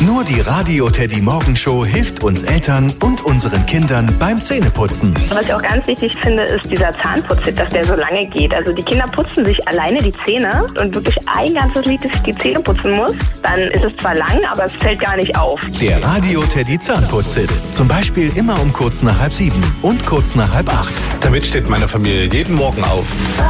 Nur die Radio Teddy Morgenshow hilft uns Eltern und unseren Kindern beim Zähneputzen. Was ich auch ganz wichtig finde, ist dieser Zahnputztipp, dass der so lange geht. Also die Kinder putzen sich alleine die Zähne und wirklich ein ganzes Lied, dass ich die Zähne putzen muss. Dann ist es zwar lang, aber es fällt gar nicht auf. Der Radio Teddy Zahnputzhit. Zum Beispiel immer um kurz nach 6:30 und kurz nach 6:30. Damit steht meine Familie jeden Morgen auf.